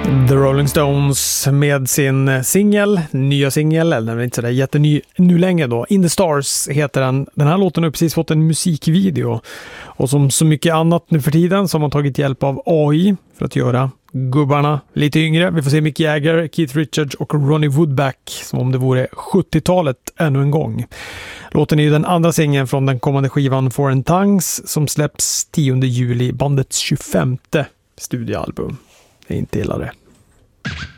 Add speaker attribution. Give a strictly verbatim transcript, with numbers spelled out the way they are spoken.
Speaker 1: The Rolling Stones med sin singel, nya singel, eller den är inte sådär jätteny nu länge då. In the Stars heter den. Den här låten har precis fått en musikvideo. Och som så mycket annat nu för tiden så har man tagit hjälp av A I för att göra gubbarna lite yngre. Vi får se Mick Jagger, Keith Richards och Ronnie Woodback som om det vore sjuttiotalet ännu en gång. Låten är ju den andra singeln från den kommande skivan Foreign Tongues som släpps tionde juli, bandets tjugofemte studioalbum. Det är inte illa det.